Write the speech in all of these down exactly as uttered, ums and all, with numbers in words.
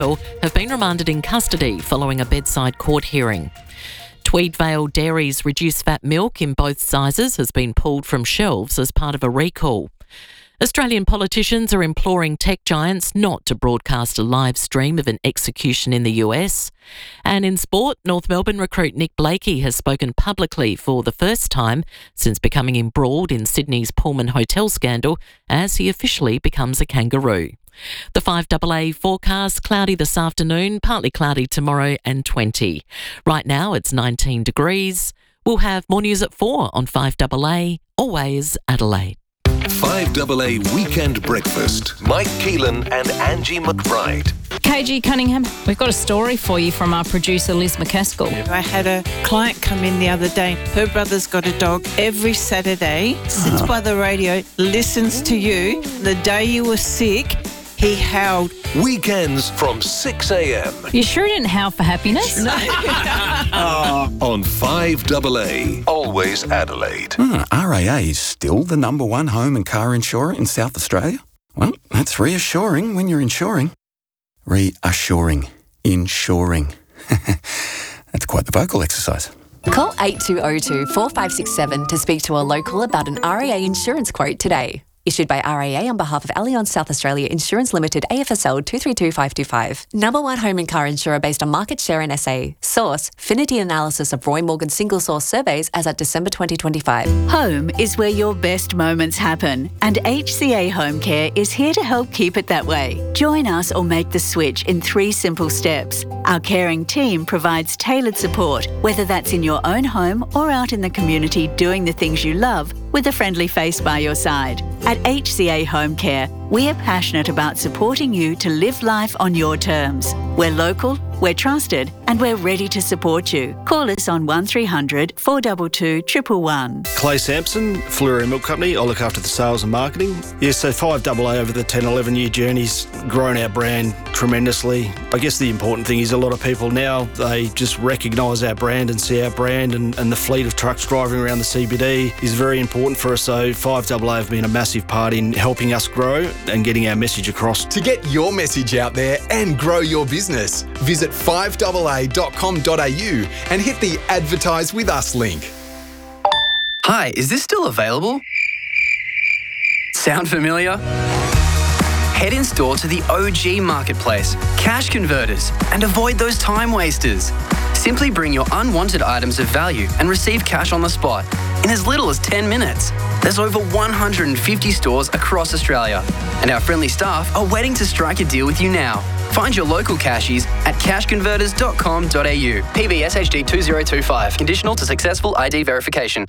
have been remanded in custody following a bedside court hearing. Tweedvale Dairy's reduced fat milk in both sizes has been pulled from shelves as part of a recall. Australian politicians are imploring tech giants not to broadcast a live stream of an execution in the U S. And in sport, North Melbourne recruit Nick Blakey has spoken publicly for the first time since becoming embroiled in Sydney's Pullman hotel scandal as he officially becomes a kangaroo. The five A A forecast, cloudy this afternoon, partly cloudy tomorrow and twenty. Right now it's nineteen degrees. We'll have more news at four on five A A, always Adelaide. five A A Weekend Breakfast. Mike Keelan and Angie McBride. K G Cunningham, we've got a story for you from our producer Liz McCaskill. I had a client come in the other day. Her brother's got a dog. Every Saturday, sits by the radio, listens to you. The day you were sick, he howled. Weekends from six a.m. You sure didn't howl for happiness? No. on five A A. Always Adelaide. Hmm, R A A is still the number one home and car insurer in South Australia? Well, that's reassuring when you're insuring. Reassuring. Insuring. That's quite the vocal exercise. Call eight two zero two, four five six seven to speak to a local about an R A A insurance quote today. Issued by R A A on behalf of Allianz South Australia Insurance Limited, A F S L two three two five two five. Number one home and car insurer based on market share in S A. Source, Finity analysis of Roy Morgan single source surveys as at December twenty twenty-five. Home is where your best moments happen, and H C A Home Care is here to help keep it that way. Join us or make the switch in three simple steps. Our caring team provides tailored support, whether that's in your own home or out in the community doing the things you love, with a friendly face by your side. At H C A Home Care, we are passionate about supporting you to live life on your terms. We're local, we're trusted, and we're ready to support you. Call us on one three hundred, four two two, one one one. Clay Sampson, Fleury Milk Company. I look after the sales and marketing. Yeah, so five A A over the ten, eleven year journey's grown our brand tremendously. I guess the important thing is a lot of people now, they just recognise our brand and see our brand, and, and the fleet of trucks driving around the C B D is very important for us. So five A A have been a massive part in helping us grow and getting our message across. To get your message out there and grow your business, visit five A A dot com dot a u and hit the Advertise with Us link. Hi, is this still available? Sound familiar? Head in store to the O G Marketplace, Cash Converters, and avoid those time wasters. Simply bring your unwanted items of value and receive cash on the spot in as little as ten minutes. There's over one hundred fifty stores across Australia, and our friendly staff are waiting to strike a deal with you now. Find your local cashies at cash converters dot com dot a u. P B S H D two zero two five. Conditional to successful I D verification.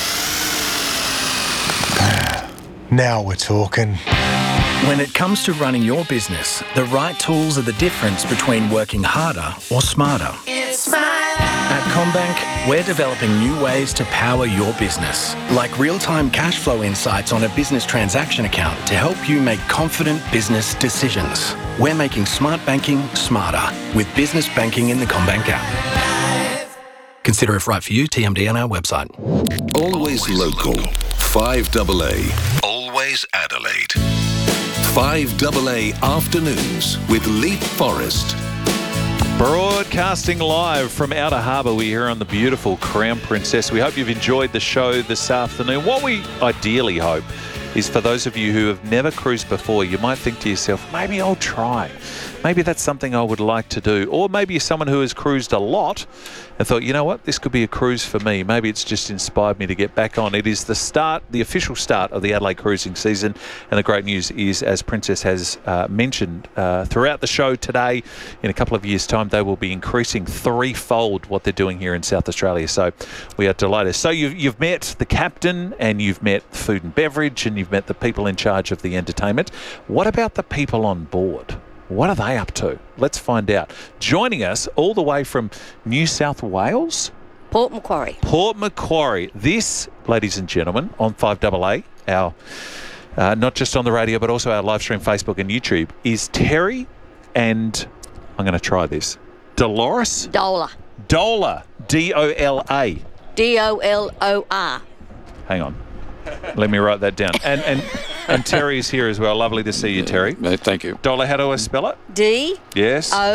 Now we're talking. When it comes to running your business, the right tools are the difference between working harder or smarter. It's my life. At CommBank, we're developing new ways to power your business, like real-time cash flow insights on a business transaction account to help you make confident business decisions. We're making smart banking smarter with business banking in the CommBank app. Consider if right for you, T M D on our website. Always local. five A A. Always Adelaide. five A A Afternoons with Leap Forest. Broadcasting live from Outer Harbour, we're here on the beautiful Crown Princess. We hope you've enjoyed the show this afternoon. What we ideally hope is for those of you who have never cruised before, you might think to yourself, maybe I'll try. Maybe that's something I would like to do. Or maybe you're someone who has cruised a lot and thought, you know what, this could be a cruise for me. Maybe it's just inspired me to get back on. It is the start, the official start of the Adelaide cruising season. And the great news is, as Princess has uh, mentioned uh, throughout the show today, in a couple of years' time, they will be increasing threefold what they're doing here in South Australia. So we are delighted. So you've, you've met the captain, and you've met food and beverage, and you've met the people in charge of the entertainment. What about the people on board? What are they up to? Let's find out. Joining us all the way from New South Wales, Port Macquarie. Port Macquarie. This, ladies and gentlemen, on five A A, our uh, not just on the radio but also our live stream Facebook and YouTube, is Terry and I'm going to try this. Dolores Dola. Dola. D O L A. D O L O R. Hang on. Let me write that down. And and And Terry's here as well. Lovely to see you, Terry. No, thank you. Dollar, how do I spell it? D Yes. O